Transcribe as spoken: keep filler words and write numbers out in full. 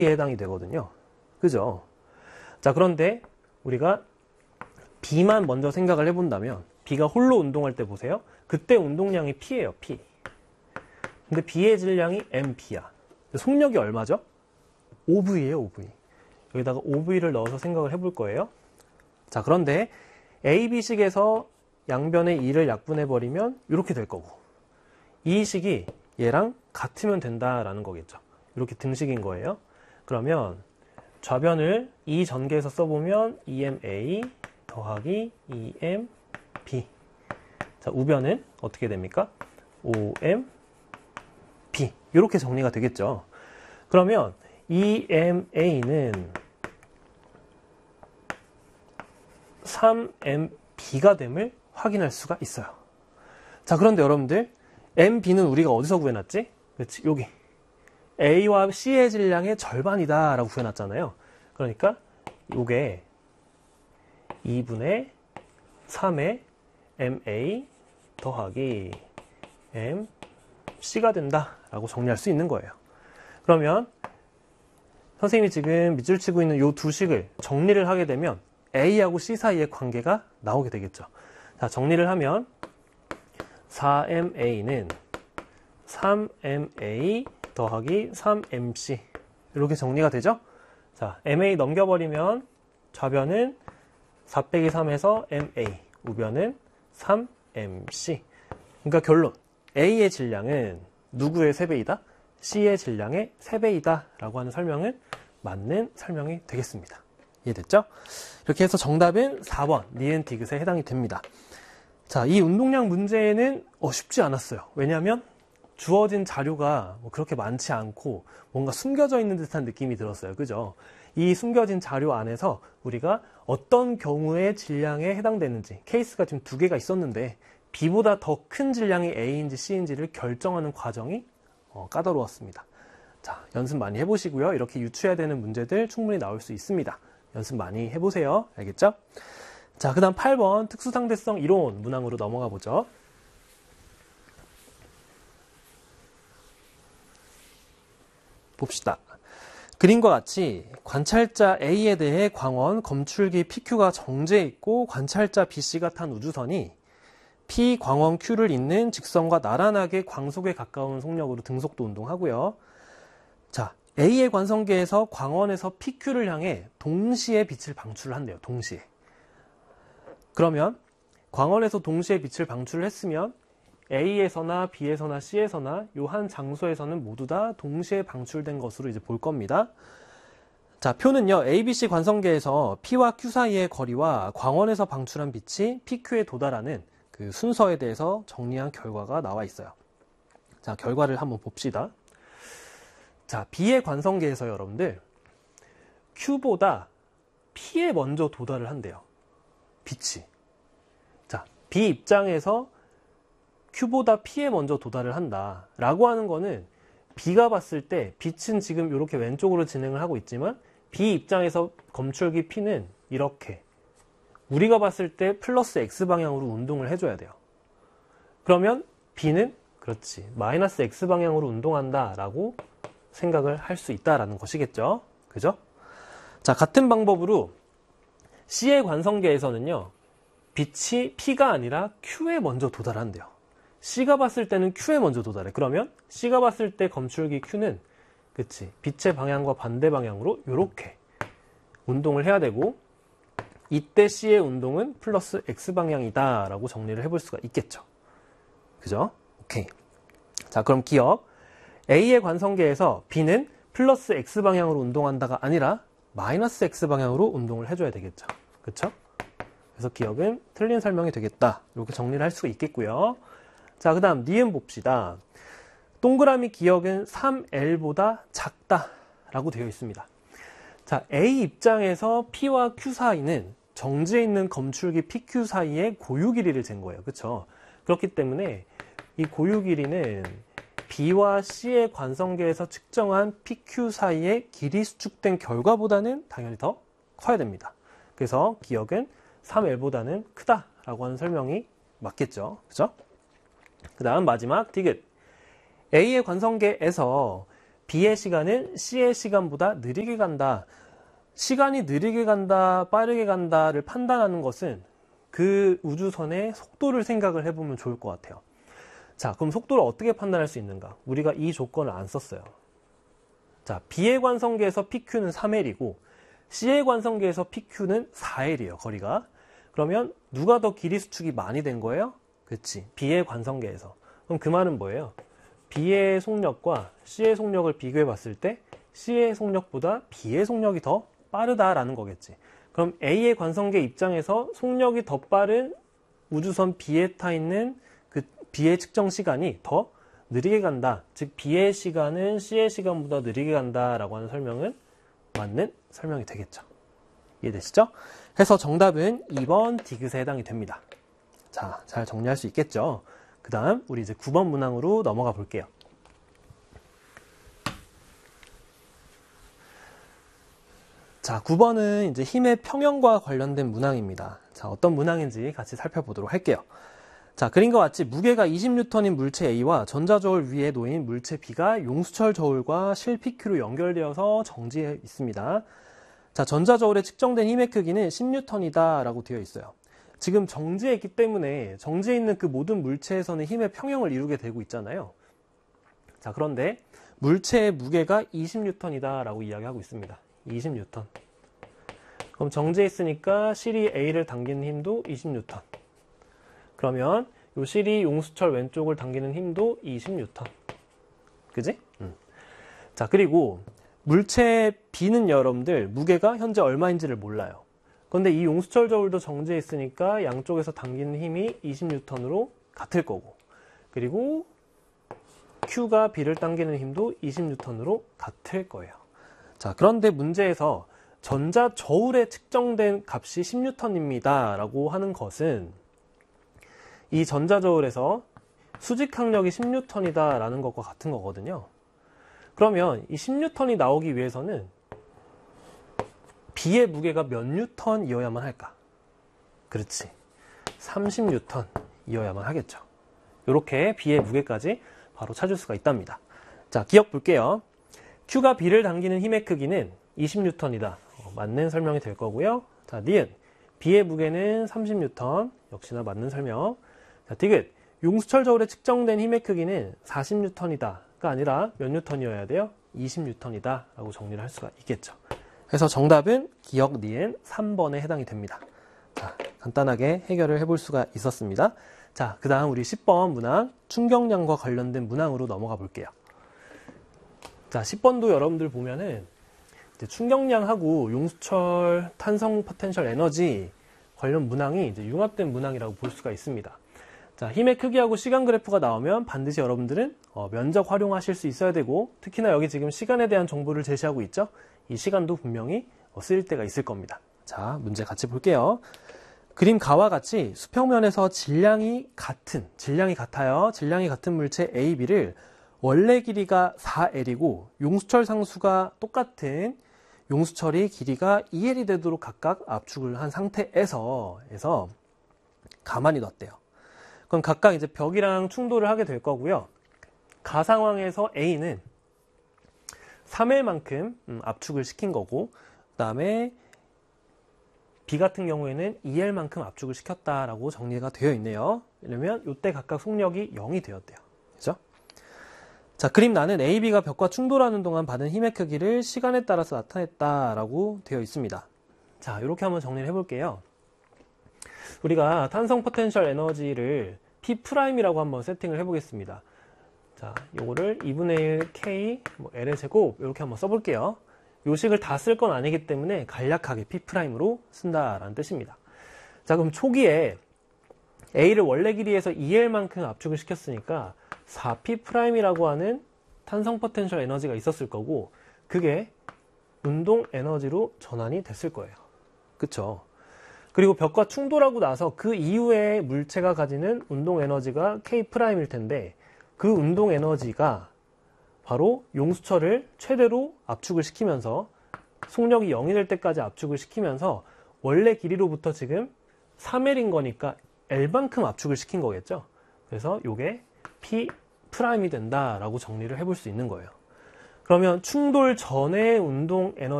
해당이 되거든요. 그죠? 자, 그런데 우리가 B만 먼저 생각을 해본다면 B가 홀로 운동할 때 보세요. 그때 운동량이 P예요. P. 근데 B의 질량이 엠피야. 속력이 얼마죠? 오브이예요. 오브이. 여기다가 오브이를 넣어서 생각을 해볼 거예요. 자, 그런데 에이비식에서 양변의 이를 약분해버리면 이렇게 될 거고, 이 식이 얘랑 같으면 된다라는 거겠죠. 이렇게 등식인 거예요. 그러면 좌변을 이 전개해서 써보면 이엠에이 더하기 이엠비. 자, 우변은 어떻게 됩니까? 오엠비. 이렇게 정리가 되겠죠. 그러면 이엠에이는 삼 엠비가 됨을 확인할 수가 있어요. 자, 그런데 여러분들, 엠비는 우리가 어디서 구해놨지? 그렇지, 여기. A와 C의 질량의 절반이다 라고 구해놨잖아요. 그러니까 이게 이분의 삼의 엠에이 더하기 엠씨가 된다 라고 정리할 수 있는 거예요. 그러면 선생님이 지금 밑줄 치고 있는 이 두 식을 정리를 하게 되면 A하고 C 사이의 관계가 나오게 되겠죠. 자, 정리를 하면 사 엠에이는 삼 엠에이 더하기 삼 엠씨 이렇게 정리가 되죠. 자, 엠에이 넘겨버리면 좌변은 사 빼기 삼에서 엠에이, 우변은 삼 엠씨. 그러니까 결론, A의 질량은 누구의 세 배이다? C의 질량의 세 배이다 라고 하는 설명은 맞는 설명이 되겠습니다. 이해됐죠? 이렇게 해서 정답은 사 번 니은 디귿에 해당이 됩니다. 자, 이 운동량 문제는 어, 쉽지 않았어요. 왜냐하면 주어진 자료가 뭐 그렇게 많지 않고 뭔가 숨겨져 있는 듯한 느낌이 들었어요. 그죠? 이 숨겨진 자료 안에서 우리가 어떤 경우의 질량에 해당되는지, 케이스가 지금 두 개가 있었는데 B보다 더 큰 질량이 A인지 C인지를 결정하는 과정이 어, 까다로웠습니다. 자, 연습 많이 해보시고요. 이렇게 유추해야 되는 문제들 충분히 나올 수 있습니다. 연습 많이 해보세요. 알겠죠? 자, 그 다음 팔 번 특수상대성 이론 문항으로 넘어가 보죠. 봅시다. 그림과 같이 관찰자 A에 대해 광원, 검출기 피큐가 정제해 있고 관찰자 B씨가 탄 우주선이 P 광원 Q를 잇는 직선과 나란하게 광속에 가까운 속력으로 등속도 운동하고요. 자, A의 관성계에서 광원에서 피큐를 향해 동시에 빛을 방출을 한대요. 동시에. 그러면 광원에서 동시에 빛을 방출을 했으면 A에서나 B에서나 C에서나 이 한 장소에서는 모두 다 동시에 방출된 것으로 이제 볼 겁니다. 자, 표는요, 에이 비 씨 관성계에서 P와 Q 사이의 거리와 광원에서 방출한 빛이 피큐에 도달하는 그 순서에 대해서 정리한 결과가 나와 있어요. 자, 결과를 한번 봅시다. 자, B의 관성계에서 여러분들 Q보다 P에 먼저 도달을 한대요. 빛이. 자, B 입장에서 Q보다 P에 먼저 도달을 한다 라고 하는 거는 B가 봤을 때 빛은 지금 이렇게 왼쪽으로 진행을 하고 있지만 B 입장에서 검출기 P는 이렇게 우리가 봤을 때 플러스 X방향으로 운동을 해줘야 돼요. 그러면 B는 그렇지 마이너스 X방향으로 운동한다 라고 생각을 할 수 있다라는 것이겠죠. 그죠? 자, 같은 방법으로 C의 관성계에서는요, 빛이 P가 아니라 Q에 먼저 도달한대요. C가 봤을 때는 Q에 먼저 도달해. 그러면 C가 봤을 때 검출기 Q는 그치 빛의 방향과 반대 방향으로 이렇게 운동을 해야 되고 이때 C의 운동은 플러스 X방향이다 라고 정리를 해볼 수가 있겠죠. 그죠? 오케이. 자, 그럼 기억. A의 관성계에서 B는 플러스 X방향으로 운동한다가 아니라 마이너스 X방향으로 운동을 해줘야 되겠죠. 그쵸? 그래서 기억은 틀린 설명이 되겠다. 이렇게 정리를 할 수가 있겠고요. 자, 그 다음 니은 봅시다. 동그라미 기억은 삼 엘보다 작다 라고 되어 있습니다. 자, A 입장에서 P와 Q 사이는 정지해 있는 검출기 피큐 사이의 고유 길이를 잰 거예요. 그렇죠? 그렇기 때문에 이 고유 길이는 B와 C의 관성계에서 측정한 피큐 사이의 길이 수축된 결과보다는 당연히 더 커야 됩니다. 그래서 기억은 삼 엘보다는 크다라고 하는 설명이 맞겠죠. 그죠? 그 다음 마지막 디귿. A의 관성계에서 B의 시간은 C의 시간보다 느리게 간다. 시간이 느리게 간다, 빠르게 간다를 판단하는 것은 그 우주선의 속도를 생각을 해보면 좋을 것 같아요. 자, 그럼 속도를 어떻게 판단할 수 있는가? 우리가 이 조건을 안 썼어요. 자, B의 관성계에서 피큐는 삼 엘이고 C의 관성계에서 피큐는 사 엘이에요, 거리가. 그러면 누가 더 길이 수축이 많이 된 거예요? 그렇지, B의 관성계에서. 그럼 그 말은 뭐예요? B의 속력과 C의 속력을 비교해 봤을 때 C의 속력보다 B의 속력이 더 빠르다라는 거겠지. 그럼 A의 관성계 입장에서 속력이 더 빠른 우주선 B에 타 있는 그 B의 측정 시간이 더 느리게 간다. 즉 B의 시간은 C의 시간보다 느리게 간다라고 하는 설명은 맞는 설명이 되겠죠. 이해되시죠? 해서 정답은 이 번 디귿에 해당이 됩니다. 자, 잘 정리할 수 있겠죠? 그 다음 우리 이제 구 번 문항으로 넘어가 볼게요. 자, 구 번은 이제 힘의 평형과 관련된 문항입니다. 자, 어떤 문항인지 같이 살펴보도록 할게요. 자, 그림과 같이 무게가 이십 뉴턴인 물체 A와 전자저울 위에 놓인 물체 B가 용수철 저울과 실피큐로 연결되어서 정지해 있습니다. 자, 전자저울에 측정된 힘의 크기는 십 뉴턴이다 라고 되어 있어요. 지금 정지해 있기 때문에 정지해 있는 그 모든 물체에서는 힘의 평형을 이루게 되고 있잖아요. 자, 그런데 물체의 무게가 이십 뉴턴이다 라고 이야기하고 있습니다. 이십 뉴턴. 그럼 정지해 있으니까 실이 A를 당기는 힘도 이십 뉴턴. 그러면 요 실이 용수철 왼쪽을 당기는 힘도 이십 뉴턴. 그지? 음. 자, 그리고 물체 B는 여러분들 무게가 현재 얼마인지를 몰라요. 그런데 이 용수철 저울도 정지해 있으니까 양쪽에서 당기는 힘이 이십 뉴턴으로 같을 거고, 그리고 Q가 B를 당기는 힘도 이십 뉴턴으로 같을 거예요. 자, 그런데 문제에서 전자저울에 측정된 값이 십 뉴턴입니다 라고 하는 것은 이 전자저울에서 수직항력이 십 뉴턴이다 라는 것과 같은 거거든요. 그러면 이 십 뉴턴이 나오기 위해서는 B의 무게가 몇 뉴턴이어야만 할까? 그렇지, 삼십 뉴턴이어야만 하겠죠. 이렇게 B의 무게까지 바로 찾을 수가 있답니다. 자, 기억 볼게요. Q가 B를 당기는 힘의 크기는 이십 뉴턴이다. 어, 맞는 설명이 될 거고요. 자, 니은 B의 무게는 삼십 뉴턴. 역시나 맞는 설명. 자, 디귿 용수철 저울에 측정된 힘의 크기는 사십 뉴턴이다 가 아니라 몇 뉴턴이어야 돼요? 이십 뉴턴이다 라고 정리를 할 수가 있겠죠. 그래서 정답은 기억 니은 삼 번에 해당이 됩니다. 자, 간단하게 해결을 해볼 수가 있었습니다. 자, 그 다음 우리 십 번 문항, 충격량과 관련된 문항으로 넘어가 볼게요. 자, 십 번도 여러분들 보면은 이제 충격량하고 용수철 탄성 포텐셜 에너지 관련 문항이 이제 융합된 문항이라고 볼 수가 있습니다. 자, 힘의 크기하고 시간 그래프가 나오면 반드시 여러분들은 어, 면적 활용하실 수 있어야 되고, 특히나 여기 지금 시간에 대한 정보를 제시하고 있죠. 이 시간도 분명히 어, 쓰일 때가 있을 겁니다. 자, 문제 같이 볼게요. 그림 가와 같이 수평면에서 질량이 같은, 질량이 같아요. 질량이 같은 물체 A, B를 원래 길이가 사 엘이고 용수철 상수가 똑같은 용수철이 길이가 이 엘이 되도록 각각 압축을 한 상태에서 에서 가만히 놨대요. 그럼 각각 이제 벽이랑 충돌을 하게 될 거고요. 가 상황에서 A는 삼 엘만큼 음, 압축을 시킨 거고, 그 다음에 B 같은 경우에는 이 엘만큼 압축을 시켰다라고 정리가 되어 있네요. 왜냐면 이때 각각 속력이 영이 되었대요. 그죠? 자, 그림 나는 A, B가 벽과 충돌하는 동안 받은 힘의 크기를 시간에 따라서 나타냈다라고 되어 있습니다. 자, 이렇게 한번 정리를 해볼게요. 우리가 탄성 포텐셜 에너지를 P'이라고 한번 세팅을 해보겠습니다. 자, 요거를 이분의 일 K, 뭐 L의 제곱 이렇게 한번 써볼게요. 요 식을 다 쓸 건 아니기 때문에 간략하게 P'으로 쓴다라는 뜻입니다. 자, 그럼 초기에 A를 원래 길이에서 이 엘만큼 압축을 시켰으니까 사 P'이라고 하는 탄성 포텐셜 에너지가 있었을 거고, 그게 운동 에너지로 전환이 됐을 거예요. 그쵸? 그리고 벽과 충돌하고 나서 그 이후에 물체가 가지는 운동 에너지가 K'일 텐데, 그 운동 에너지가 바로 용수철을 최대로 압축을 시키면서 속력이 영이 될 때까지 압축을 시키면서 원래 길이로부터 지금 삼 엘인 거니까 L만큼 압축을 시킨 거겠죠. 그래서 이게 P'이 된다라고 정리를 해볼 수 있는 거예요. 그러면 충돌 전의 운동 에너지